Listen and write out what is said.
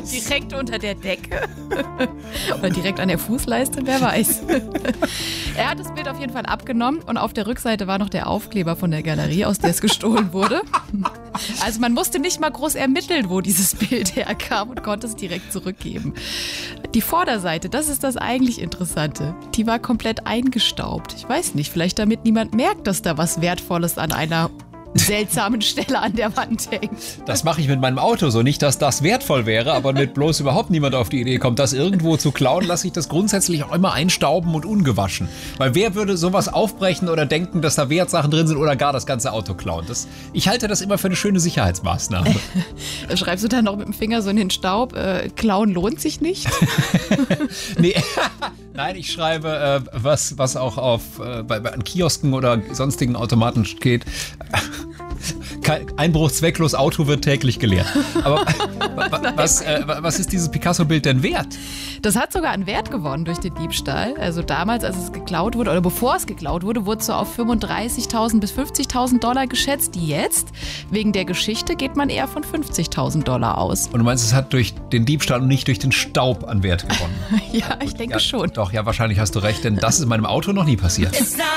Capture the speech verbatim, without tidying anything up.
Direkt unter der Decke. Oder direkt an der Fußleiste, wer weiß. Er hat das Bild auf jeden Fall abgenommen und auf der Rückseite war noch der Aufkleber von der Galerie, aus der es gestohlen wurde. Also man musste nicht mal groß ermitteln, wo dieses Bild herkam und konnte es direkt zurückgeben. Die Vorderseite, das ist das eigentlich Interessante. Die war komplett eingestaubt. Ich weiß nicht, vielleicht damit niemand merkt, dass da was Wertvolles an einer seltsamen Stelle an der Wand hängt. Das mache ich mit meinem Auto so. Nicht, dass das wertvoll wäre, aber damit bloß überhaupt niemand auf die Idee kommt, das irgendwo zu klauen, lasse ich das grundsätzlich auch immer einstauben und ungewaschen. Weil wer würde sowas aufbrechen oder denken, dass da Wertsachen drin sind oder gar das ganze Auto klauen? Das, ich halte das immer für eine schöne Sicherheitsmaßnahme. Schreibst du dann noch mit dem Finger so in den Staub, äh, klauen lohnt sich nicht? Nee. Nein, ich schreibe, äh, was, was auch auf äh, bei, bei, an Kiosken oder sonstigen Automaten steht. Einbruch zwecklos, Auto wird täglich geleert. Aber was, äh, was ist dieses Picasso-Bild denn wert? Das hat sogar an Wert gewonnen durch den Diebstahl. Also damals, als es geklaut wurde, oder bevor es geklaut wurde, wurde es so auf fünfunddreißigtausend bis fünfzigtausend Dollar geschätzt. Jetzt, wegen der Geschichte, geht man eher von fünfzigtausend Dollar aus. Und du meinst, es hat durch den Diebstahl und nicht durch den Staub an Wert gewonnen? Ja, ich denke ja, schon. Doch, ja, wahrscheinlich hast du recht, denn das ist in meinem Auto noch nie passiert.